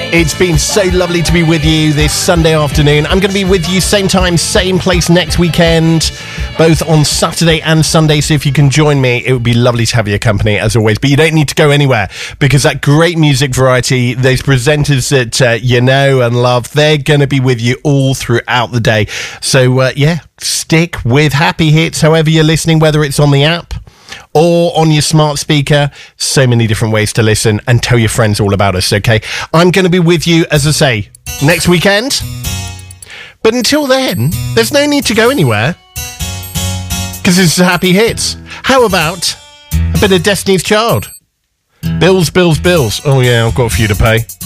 It's been so lovely to be with you this Sunday afternoon. I'm going to be with you same time, same place next weekend, both on Saturday and Sunday. So if you can join me, it would be lovely to have your company as always. But you don't need to go anywhere because that great music variety, those presenters that you know and love, they're going to be with you all throughout the day. So stick with Happy Hits, however you're listening, whether it's on the app or on your smart speaker. So many different ways to listen, and tell your friends all about us, okay? I'm going to be with you, as I say, next weekend. But until then, there's no need to go anywhere, because this is Happy Hits. How about a bit of Destiny's Child? Bills, bills, bills. Oh yeah, I've got a few to pay.